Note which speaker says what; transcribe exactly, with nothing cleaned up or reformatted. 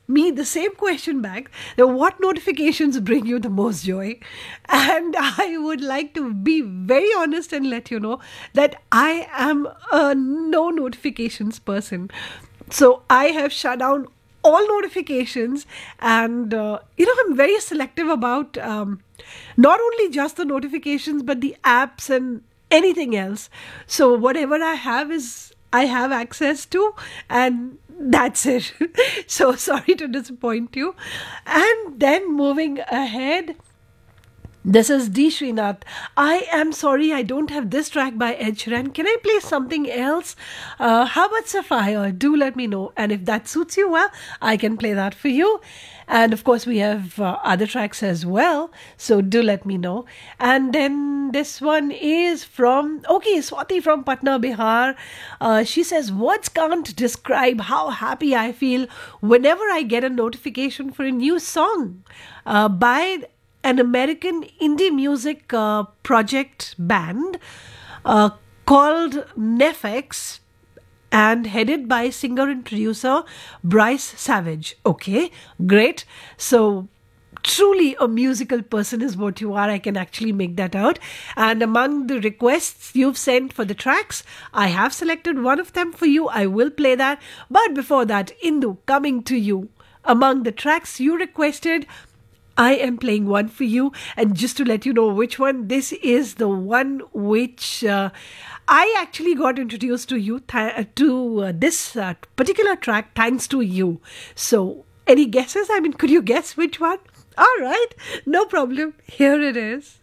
Speaker 1: me the same question back. Now, what notifications bring you the most joy? And I would like to be very honest and let you know that I am a no notifications person. So I have shut down all notifications, and uh, you know, I'm very selective about um, not only just the notifications but the apps and anything else. So whatever I have is I have access to, and that's it. So sorry to disappoint you. And then moving ahead, this is D. Srinath. I am sorry I don't have this track by Ed Sheeran. Can I play something else? Uh, how about Sapphire? Do let me know. And if that suits you well, I can play that for you. And of course, we have uh, other tracks as well. So do let me know. And then this one is from, okay, Swati from Patna, Bihar. Uh, she says, words can't describe how happy I feel whenever I get a notification for a new song uh, by an American indie music uh, project band uh, called Nefex and headed by singer and producer Bryce Savage. Okay, great. So truly a musical person is what you are. I can actually make that out. And among the requests you've sent for the tracks, I have selected one of them for you. I will play that. But before that, Indu, coming to you. Among the tracks you requested, I am playing one for you, and just to let you know which one, this is the one which uh, I actually got introduced to you, th- to uh, this uh, particular track thanks to you. So, any guesses? I mean, could you guess which one? All right, no problem. Here it is.